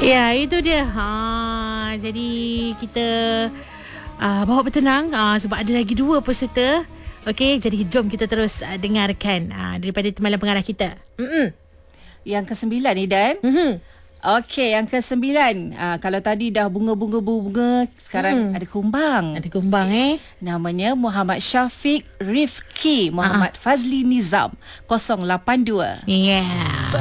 Ya, itu dia. Jadi kita bawa bertenang sebab ada lagi 2 peserta. Okey, jadi jom kita terus dengarkan daripada Temalan Pengarah kita. Yang ke-9 ni Dan. Okey, yang ke-9. Kalau tadi dah bunga, sekarang ada kumbang. Ada kumbang Namanya Muhammad Syafiq Rifki Muhammad Fazli Nizam 082. Yeah.